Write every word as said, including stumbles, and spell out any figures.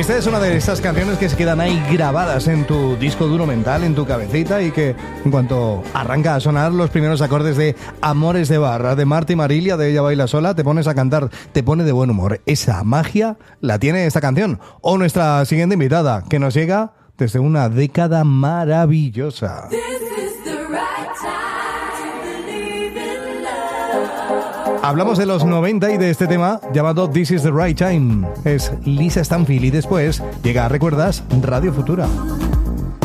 Esta es una de esas canciones que se quedan ahí grabadas en tu disco duro mental, en tu cabecita, y que en cuanto arranca a sonar los primeros acordes de Amores de Barra, de Marta y Marilia, de Ella Baila Sola, te pones a cantar, te pone de buen humor. Esa magia la tiene esta canción. O nuestra siguiente invitada, que nos llega desde una década maravillosa. Hablamos de los noventa y de este tema llamado This is the Right Time. Es Lisa Stanfield y después llega, ¿recuerdas? Radio Futura.